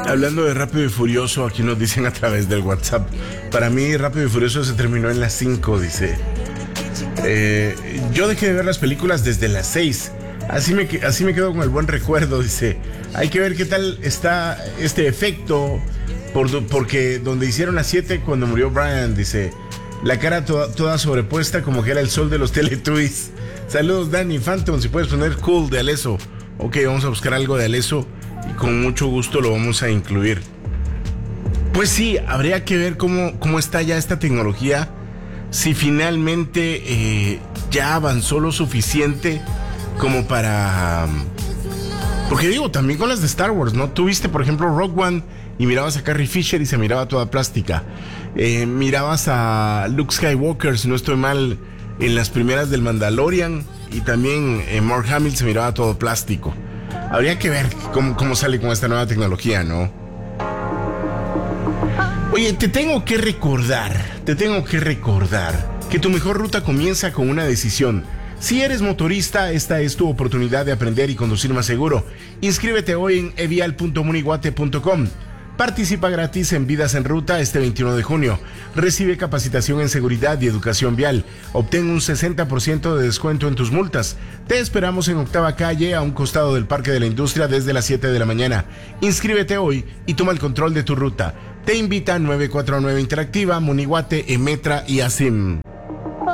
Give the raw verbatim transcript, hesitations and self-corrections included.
Hablando de Rápido y Furioso, aquí nos dicen a través del WhatsApp. Para mí, Rápido y Furioso se terminó en las cinco, dice. Eh, yo dejé de ver las películas desde las seis. Así me, así me quedo con el buen recuerdo, dice. Hay que ver qué tal está este efecto. Por, porque donde hicieron las siete, cuando murió Brian, dice. La cara toda, toda sobrepuesta como que era el sol de los Teletubbies. Saludos, Danny Phantom. Si puedes poner Cool de Alesso. Ok, vamos a buscar algo de Alesso y con mucho gusto lo vamos a incluir. Pues sí, habría que ver cómo, cómo está ya esta tecnología. Si finalmente eh, ya avanzó lo suficiente como para... Porque digo, también con las de Star Wars, ¿no? Tú viste, por ejemplo, Rogue One y mirabas a Carrie Fisher y se miraba toda plástica. Eh, mirabas a Luke Skywalker, si no estoy mal, en las primeras del Mandalorian, y también en Mark Hamill se miraba todo plástico. Habría que ver cómo, cómo sale con esta nueva tecnología, ¿no? Oye, te tengo que recordar, te tengo que recordar que tu mejor ruta comienza con una decisión. Si eres motorista, esta es tu oportunidad de aprender y conducir más seguro. Inscríbete hoy en evial punto muniguate punto com. Participa gratis en Vidas en Ruta este veintiuno de junio. Recibe capacitación en seguridad y educación vial. Obtén un sesenta por ciento de descuento en tus multas. Te esperamos en Octava Calle, a un costado del Parque de la Industria, desde las siete de la mañana. Inscríbete hoy y toma el control de tu ruta. Te invita nueve cuatro nueve Interactiva, Muniguate, Emetra y Asim.